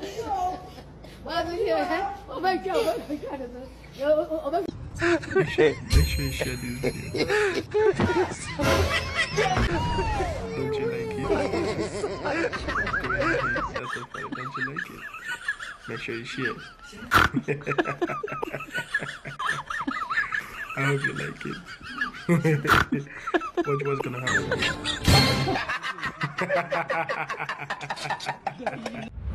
Make sure you share this video. Don't you like it? That's so funny. Don't you like it? Make sure you share. I hope you like it. What's gonna happen?